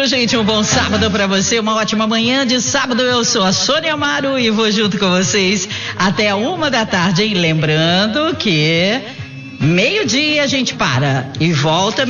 5, gente, um bom sábado pra você, uma ótima manhã de sábado. Eu sou a Sônia Amaro e vou junto com vocês até 1h, hein? Lembrando que meio-dia a gente para e volta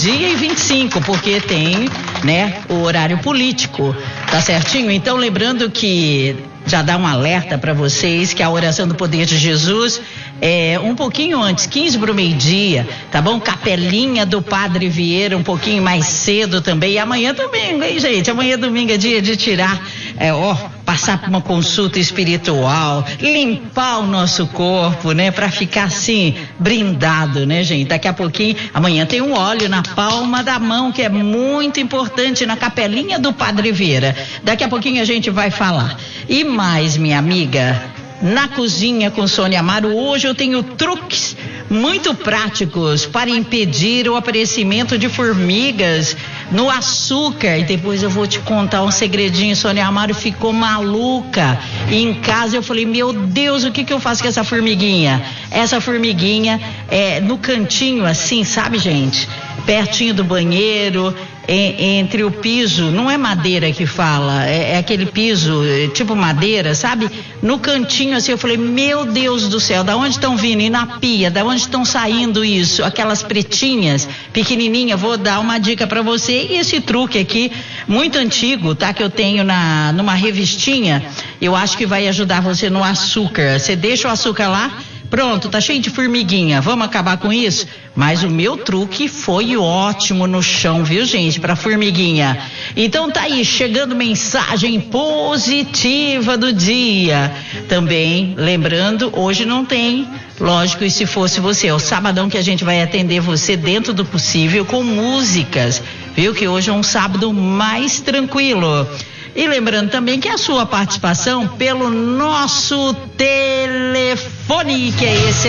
12h25, porque tem, o horário político, tá certinho? Então, lembrando que já dá um alerta para vocês que a oração do poder de Jesus é um pouquinho antes, 15 para o meio-dia, tá bom? Capelinha do Padre Vieira um pouquinho mais cedo também. E amanhã domingo, hein, gente? Amanhã domingo é dia de tirar, passar por uma consulta espiritual, limpar o nosso corpo, para ficar assim, brindado, gente? Daqui a pouquinho, amanhã tem um óleo na palma da mão que é muito importante na Capelinha do Padre Vieira. Daqui a pouquinho a gente vai falar. E mais, minha amiga, na cozinha com Sônia Amaro, hoje eu tenho truques muito práticos para impedir o aparecimento de formigas no açúcar. E depois eu vou te contar um segredinho. Sônia Amaro ficou maluca. E em casa eu falei, meu Deus, o que eu faço com essa formiguinha? Essa formiguinha é no cantinho assim, sabe, gente? Pertinho do banheiro, entre o piso, não é madeira que fala, é aquele piso tipo madeira, sabe? No cantinho assim, eu falei, meu Deus do céu, da onde estão vindo? E na pia, da onde estão saindo isso? Aquelas pretinhas, pequenininha. Vou dar uma dica pra você, e esse truque aqui, muito antigo, tá? Que eu tenho numa revistinha, eu acho que vai ajudar você no açúcar. Você deixa o açúcar lá, pronto, tá cheio de formiguinha, vamos acabar com isso? Mas o meu truque foi ótimo no chão, viu, gente, pra formiguinha. Então tá aí, chegando mensagem positiva do dia. Também, lembrando, hoje não tem, lógico, e se fosse você, é o sabadão que a gente vai atender você dentro do possível com músicas, viu, que hoje é um sábado mais tranquilo. E lembrando também que a sua participação pelo nosso telefone, que é esse